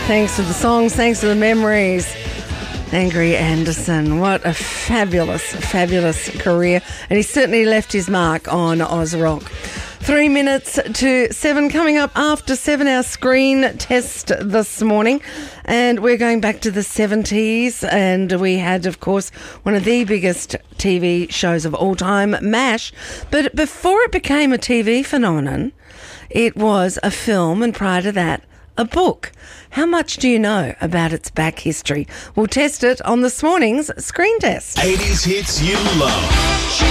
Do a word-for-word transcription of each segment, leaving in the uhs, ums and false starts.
Thanks to the songs, thanks to the memories. Angry Anderson, what a fabulous, fabulous career. And he certainly left his mark on Oz Rock. Three minutes to seven. Coming up after seven, our screen test this morning. And we're going back to the seventies. And we had, of course, one of the biggest T V shows of all time, MASH. But before it became a T V phenomenon, it was a film, and prior to that, a book. How much do you know about its back history? We'll test it on this morning's screen test. eighties hits you love.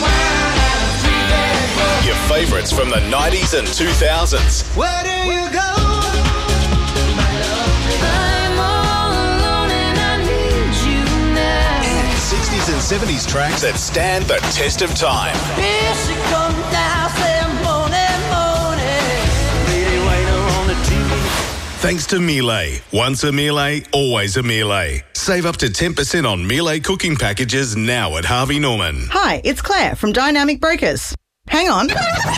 Your favourites from the nineties and two thousands. Where do you go? I'm all alone and I need you now. sixties and seventies tracks that stand the test of time. Here she comes now, say morning, morning. Lady waiter on the T V. Thanks to Miele. Once a Miele, always a Miele. Save up to ten percent on Miele cooking packages now at Harvey Norman. Hi, it's Claire from Dynamic Brokers. Hang on.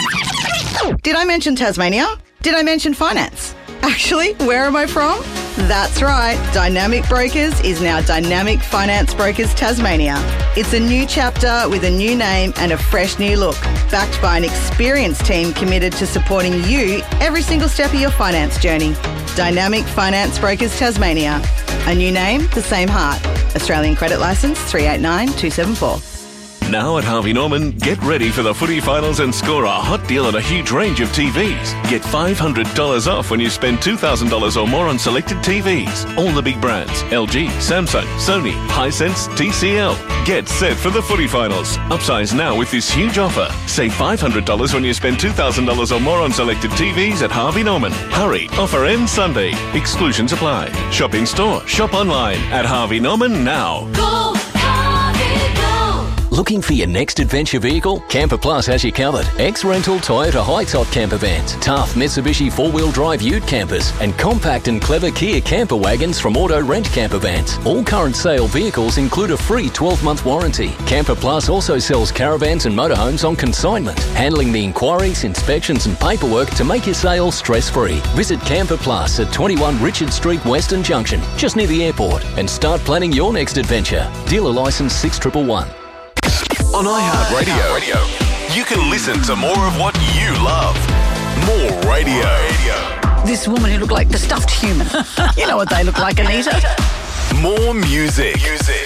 Did I mention Tasmania? Did I mention finance? Actually, where am I from? That's right. Dynamic Brokers is now Dynamic Finance Brokers Tasmania. It's a new chapter with a new name and a fresh new look, backed by an experienced team committed to supporting you every single step of your finance journey. Dynamic Finance Brokers Tasmania. A new name, the same heart. Australian credit licence three eight nine two seven four. Now at Harvey Norman, get ready for the footy finals and score a hot deal on a huge range of T Vs. Get five hundred dollars off when you spend two thousand dollars or more on selected T Vs. All the big brands, L G, Samsung, Sony, Hisense, T C L. Get set for the footy finals. Upsize now with this huge offer. Save five hundred dollars when you spend two thousand dollars or more on selected T Vs at Harvey Norman. Hurry, offer ends Sunday. Exclusions apply. Shop in store, shop online at Harvey Norman now. Go, Harvey, go. Looking for your next adventure vehicle? Camper Plus has you covered. Ex-rental Toyota high-top camper vans, tough Mitsubishi four-wheel drive ute campers, and compact and clever Kia camper wagons from Auto Rent Camper Vans. All current sale vehicles include a free twelve-month warranty. Camper Plus also sells caravans and motorhomes on consignment, handling the inquiries, inspections and paperwork to make your sale stress-free. Visit Camper Plus at twenty-one Richard Street, Western Junction, just near the airport, and start planning your next adventure. Dealer licence six one one one. On iHeartRadio, you can listen to more of what you love. More radio. This woman who looked like the stuffed human. You know what they look like, Anita. More music. Music.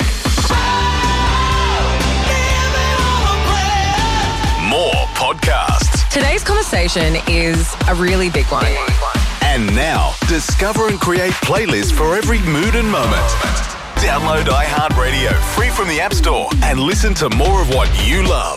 More podcasts. Today's conversation is a really big one. And now, discover and create playlists for every mood and moment. Download iHeartRadio free from the App Store and listen to more of what you love.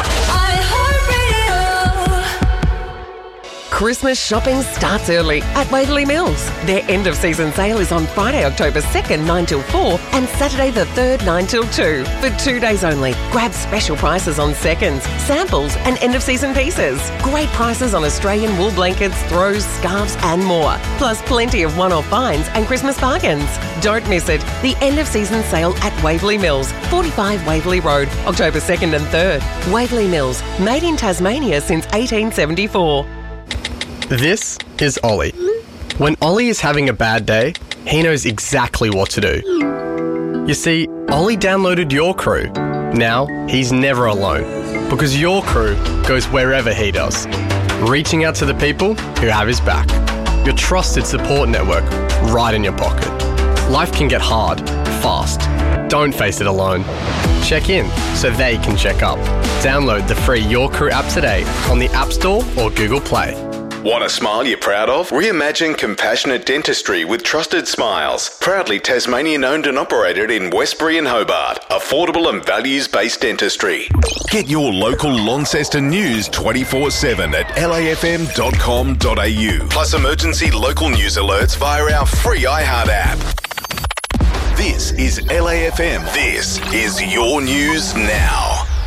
Christmas shopping starts early at Waverley Mills. Their end of season sale is on Friday, October second, nine till four, and Saturday the third, nine till two. For two days only, grab special prices on seconds, samples, and end of season pieces. Great prices on Australian wool blankets, throws, scarves, and more. Plus plenty of one-off finds and Christmas bargains. Don't miss it. The end of season sale at Waverley Mills, forty-five Waverley Road, October second and third. Waverley Mills, made in Tasmania since eighteen seventy-four. This is Ollie. When Ollie is having a bad day, he knows exactly what to do. You see, Ollie downloaded Your Crew. Now, he's never alone, because Your Crew goes wherever he does, reaching out to the people who have his back. Your trusted support network right in your pocket. Life can get hard, fast. Don't face it alone. Check in so they can check up. Download the free Your Crew app today on the App Store or Google Play. Want a smile you're proud of? Reimagine compassionate dentistry with Trusted Smiles. Proudly Tasmanian owned and operated in Westbury and Hobart. Affordable and values-based dentistry. Get your local Launceston news twenty-four seven at L A F M dot com dot A U. Plus emergency local news alerts via our free iHeart app. This is L A F M. This is your news now.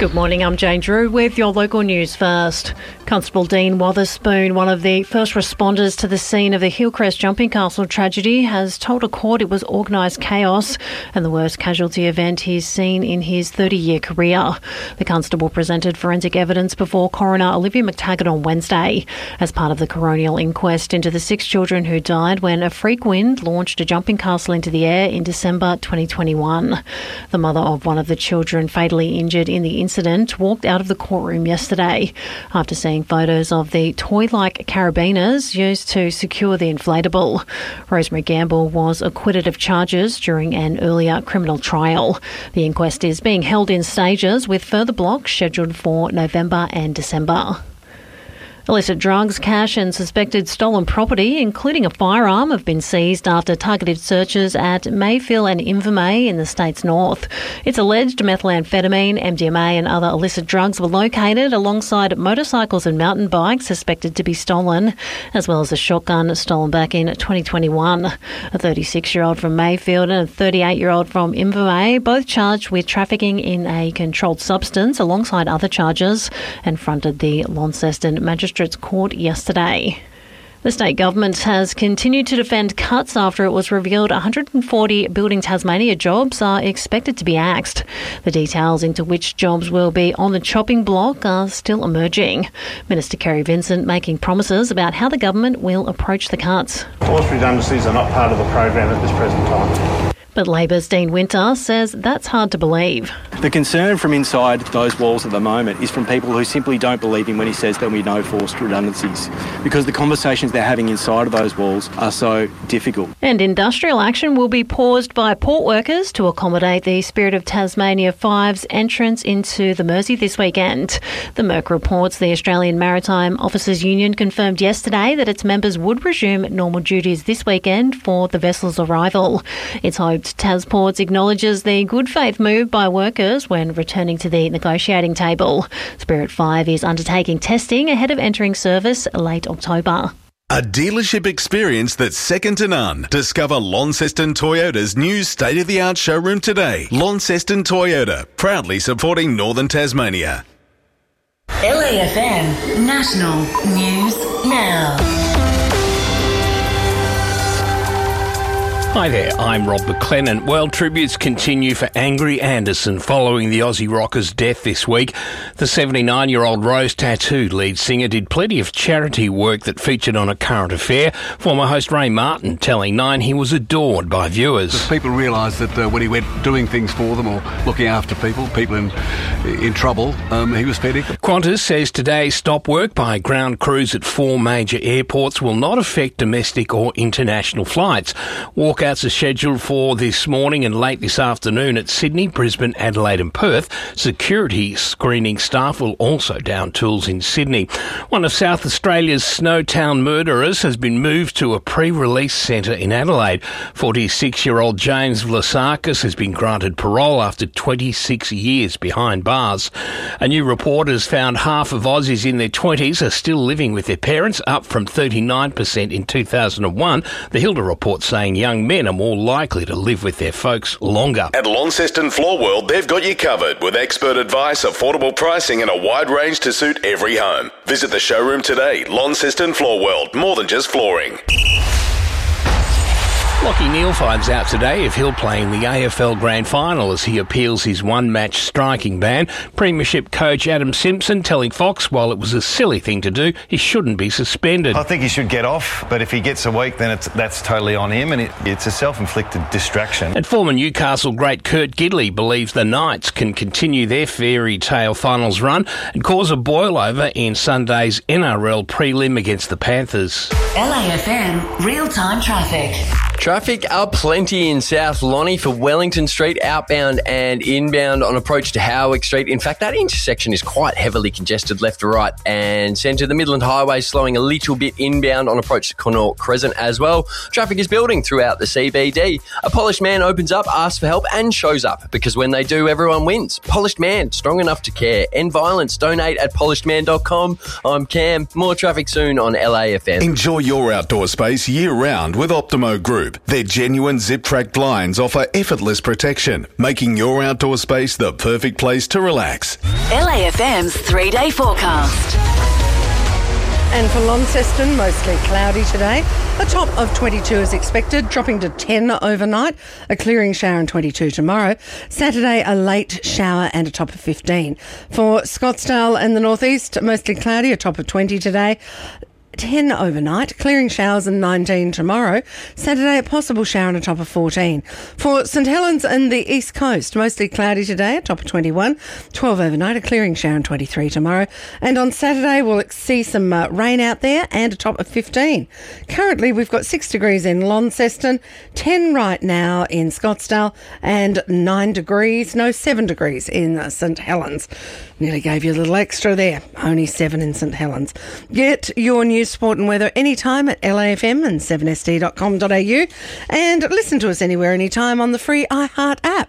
Good morning, I'm Jane Drew with your local news first. Constable Dean Wotherspoon, one of the first responders to the scene of the Hillcrest Jumping Castle tragedy, has told a court it was organised chaos and the worst casualty event he's seen in his thirty-year career. The constable presented forensic evidence before coroner Olivia McTaggart on Wednesday as part of the coronial inquest into the six children who died when a freak wind launched a jumping castle into the air in December twenty twenty-one. The mother of one of the children fatally injured in the incident walked out of the courtroom yesterday after seeing photos of the toy-like carabiners used to secure the inflatable. Rosemary Gamble was acquitted of charges during an earlier criminal trial. The inquest is being held in stages with further blocks scheduled for November and December. Illicit drugs, cash and suspected stolen property, including a firearm, have been seized after targeted searches at Mayfield and Invermay in the state's north. It's alleged methamphetamine, M D M A and other illicit drugs were located alongside motorcycles and mountain bikes suspected to be stolen, as well as a shotgun stolen back in twenty twenty-one. A thirty-six-year-old from Mayfield and a thirty-eight-year-old from Invermay, both charged with trafficking in a controlled substance alongside other charges, and fronted the Launceston Magistrates Court yesterday. The state government has continued to defend cuts after it was revealed one hundred forty Building Tasmania jobs are expected to be axed. The details into which jobs will be on the chopping block are still emerging. Minister Kerry Vincent making promises about how the government will approach the cuts. Forced redundancies are not part of the program at this present time. But Labor's Dean Winter says that's hard to believe. The concern from inside those walls at the moment is from people who simply don't believe him when he says there'll be no forced redundancies, because the conversations they're having inside of those walls are so difficult. And industrial action will be paused by port workers to accommodate the Spirit of Tasmania Five's entrance into the Mersey this weekend. The Merc reports the Australian Maritime Officers Union confirmed yesterday that its members would resume normal duties this weekend for the vessel's arrival. It's hoped Tasports acknowledges the good faith move by workers when returning to the negotiating table. Spirit Five is undertaking testing ahead of entering service late October. A dealership experience that's second to none. Discover Launceston Toyota's new state-of-the-art showroom today. Launceston Toyota, proudly supporting Northern Tasmania. L A F M National News Now. Hi there, I'm Rob McLennan. Well, tributes continue for Angry Anderson following the Aussie rocker's death this week. The seventy-nine-year-old Rose Tattoo lead singer did plenty of charity work that featured on A Current Affair. Former host Ray Martin telling Nine he was adored by viewers. Because people realised that uh, when he went doing things for them or looking after people, people in in trouble, um, he was fair dinkum. Qantas says today's stop work by ground crews at four major airports will not affect domestic or international flights. Walk Walkouts are scheduled for this morning and late this afternoon at Sydney, Brisbane, Adelaide and Perth. Security screening staff will also down tools in Sydney. One of South Australia's Snowtown murderers has been moved to a pre-release centre in Adelaide. forty-six-year-old James Vlasakis has been granted parole after twenty-six years behind bars. A new report has found half of Aussies in their twenties are still living with their parents, up from thirty-nine percent in two thousand one. The Hilda report saying young men are more likely to live with their folks longer. At Launceston Floor World, they've got you covered with expert advice, affordable pricing and a wide range to suit every home. Visit the showroom today. Launceston Floor World, more than just flooring. Lachie Neale finds out today if he'll play in the A F L Grand Final as he appeals his one-match striking ban. Premiership coach Adam Simpson telling Fox while it was a silly thing to do, he shouldn't be suspended. I think he should get off, but if he gets a week, then it's, that's totally on him, and it, it's a self-inflicted distraction. And former Newcastle great Kurt Gidley believes the Knights can continue their fairy tale finals run and cause a boil-over in Sunday's N R L prelim against the Panthers. L A F M real-time traffic. Traffic up plenty in South Lonnie for Wellington Street, outbound and inbound on approach to Howick Street. In fact, that intersection is quite heavily congested left to right and centre. The Midland Highway slowing a little bit inbound on approach to Connaught Crescent as well. Traffic is building throughout the C B D. A polished man opens up, asks for help and shows up, because when they do, everyone wins. Polished Man, strong enough to care. End violence, donate at polished man dot com. I'm Cam. More traffic soon on L A F M. Enjoy your outdoor space year-round with Optimo Group. Group. Their genuine zip-track blinds offer effortless protection, making your outdoor space the perfect place to relax. L A F M's three-day forecast. And for Launceston, mostly cloudy today. A top of twenty-two is expected, dropping to ten overnight. A clearing shower and twenty-two tomorrow. Saturday, a late shower and a top of fifteen. For Scottsdale and the northeast, mostly cloudy, a top of twenty today. ten overnight, clearing showers and nineteen tomorrow. Saturday, a possible shower and a top of fourteen. For St Helens and the east coast, mostly cloudy today, a top of twenty-one. twelve overnight, a clearing shower and twenty-three tomorrow. And on Saturday, we'll see some uh, rain out there and a top of fifteen. Currently, we've got six degrees in Launceston, ten right now in Scottsdale, and nine degrees, no, seven degrees in uh, St Helens. Nearly gave you a little extra there, only seven in St Helens. Get your news, sport and weather anytime at L A F M and seven S D dot com dot a u, and listen to us anywhere anytime on the free iHeart app.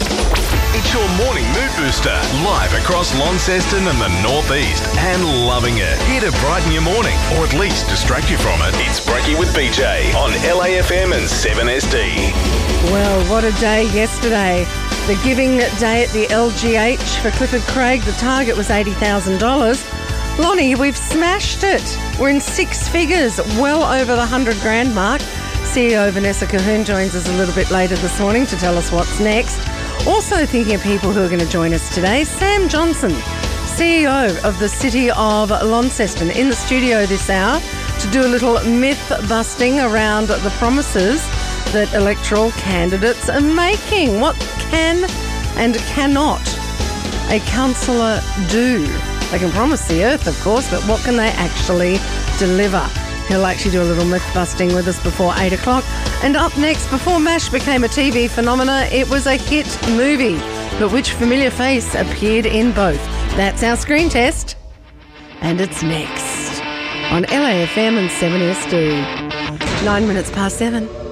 It's your morning mood booster, live across Launceston and the northeast, and loving it. Here to brighten your morning, or at least distract you from it. It's Brekkie with B J on L A F M and seven S D. Well, what a day yesterday. The giving day at the L G H for Clifford Craig. The target was eighty thousand dollars. Lonnie, we've smashed it. We're in six figures, well over the one hundred grand mark. C E O Vanessa Cahoon joins us a little bit later this morning to tell us what's next. Also thinking of people who are going to join us today, Sam Johnson, C E O of the City of Launceston, in the studio this hour to do a little myth busting around the promises that electoral candidates are making. What can and cannot a councillor do? They can promise the earth, of course, but what can they actually deliver? He'll actually do a little myth busting with us before eight o'clock. And up next, before MASH became a T V phenomena, it was a hit movie. But which familiar face appeared in both? That's our screen test. And it's next on L A F M and seven S D. Nine minutes past seven.